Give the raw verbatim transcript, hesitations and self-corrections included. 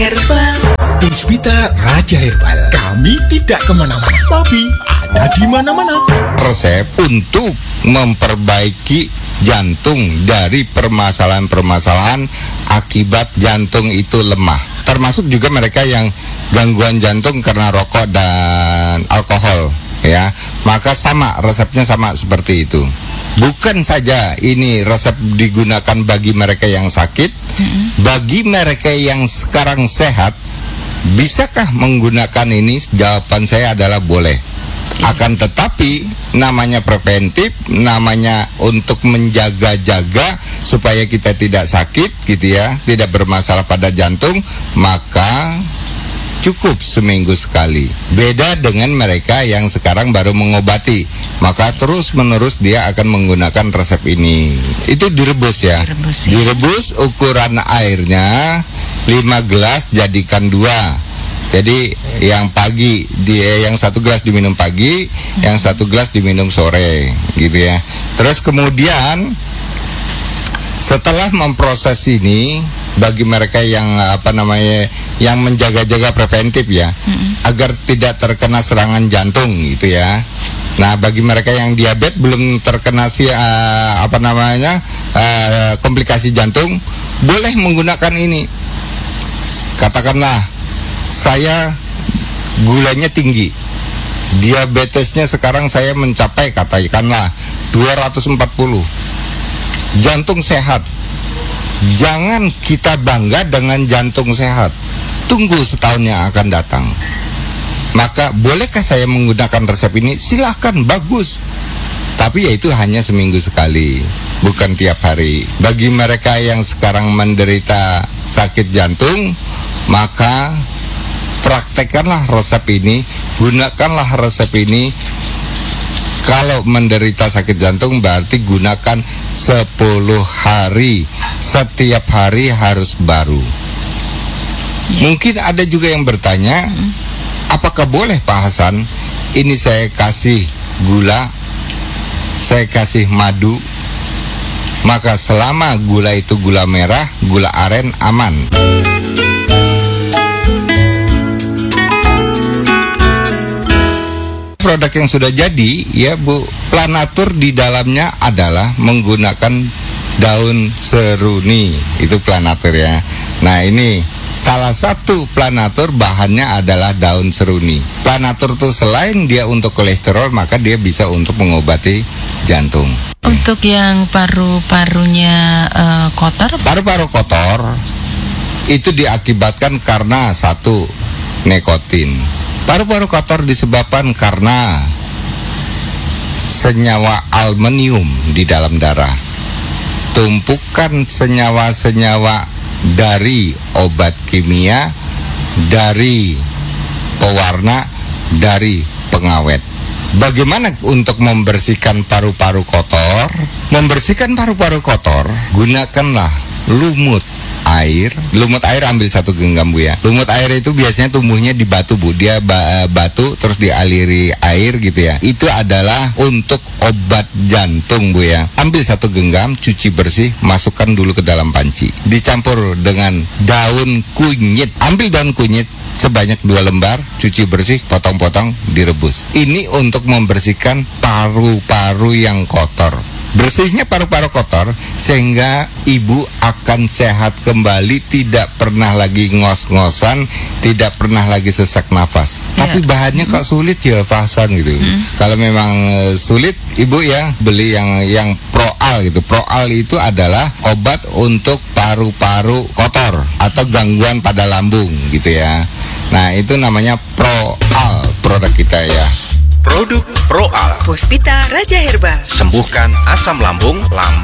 Herbal. Puspita Raja Herbal. Kami tidak kemana-mana, tapi ada di mana-mana. Resep untuk memperbaiki jantung dari permasalahan-permasalahan akibat jantung itu lemah. Termasuk juga mereka yang gangguan jantung karena rokok dan alkohol, ya. Maka sama, resepnya sama seperti itu. Bukan saja ini resep digunakan bagi mereka yang sakit, mm-hmm. bagi mereka yang sekarang sehat, bisakah menggunakan ini? Jawaban saya adalah boleh. Akan tetapi namanya preventif, namanya untuk menjaga-jaga supaya kita tidak sakit gitu ya, tidak bermasalah pada jantung, maka cukup seminggu sekali. Beda dengan mereka yang sekarang baru mengobati, maka terus menerus dia akan menggunakan resep ini. Itu direbus ya, direbus, ya. direbus ukuran airnya lima gelas jadikan dua. Jadi yang pagi dia yang satu gelas diminum pagi, hmm. yang satu gelas diminum sore, gitu ya. Terus kemudian setelah memproses ini, bagi mereka yang apa namanya yang menjaga-jaga preventif ya, hmm. agar tidak terkena serangan jantung, gitu ya. Nah, bagi mereka yang diabetes belum terkena si uh, apa namanya uh, komplikasi jantung, boleh menggunakan ini. Katakanlah saya gulanya tinggi, diabetesnya sekarang saya mencapai katakanlah dua ratus empat puluh, jantung sehat. Jangan kita bangga dengan jantung sehat, tunggu setahun yang akan datang. Maka bolehkah saya menggunakan resep ini? Silahkan, bagus. Tapi ya itu hanya seminggu sekali, bukan tiap hari. Bagi mereka yang sekarang menderita sakit jantung, maka praktekkanlah resep ini, gunakanlah resep ini. Kalau menderita sakit jantung berarti gunakan sepuluh hari, setiap hari harus baru. Ya. Mungkin ada juga yang bertanya, hmm. apakah boleh Pak Hasan, ini saya kasih gula, saya kasih madu, maka selama gula itu gula merah, gula aren aman. Produk yang sudah jadi ya Bu, Planatur di dalamnya adalah menggunakan daun seruni, itu Planatur ya. Nah ini salah satu Planatur bahannya adalah daun seruni. Planatur tuh selain dia untuk kolesterol, maka dia bisa untuk mengobati jantung. Untuk yang paru-parunya uh, kotor? Paru-paru kotor itu diakibatkan karena satu, nikotin. Paru-paru kotor disebabkan karena senyawa aluminium di dalam darah. Tumpukan senyawa-senyawa dari obat kimia, dari pewarna, dari pengawet. Bagaimana untuk membersihkan paru-paru kotor? Membersihkan paru-paru kotor, gunakanlah lumut air. Lumut air ambil satu genggam Bu ya. Lumut air itu biasanya tumbuhnya di batu Bu. Dia ba batu terus dialiri air gitu ya. Itu adalah untuk obat jantung Bu ya. Ambil satu genggam, cuci bersih, masukkan dulu ke dalam panci. Dicampur dengan daun kunyit. Ambil daun kunyit sebanyak dua lembar, cuci bersih, potong-potong, direbus. Ini untuk membersihkan paru-paru yang kotor. Bersihnya paru-paru kotor sehingga ibu akan sehat kembali, tidak pernah lagi ngos-ngosan, tidak pernah lagi sesak nafas. Ya. Tapi bahannya kok sulit ya Pak Hasan gitu. Hmm. Kalau memang uh, sulit, ibu ya beli yang yang Proal gitu. Proal itu adalah obat untuk paru-paru kotor atau gangguan pada lambung gitu ya. Nah itu namanya Proal produk kita ya. Produk Proal. Puspita Raja Herbal. Sembuhkan asam lambung, lambung.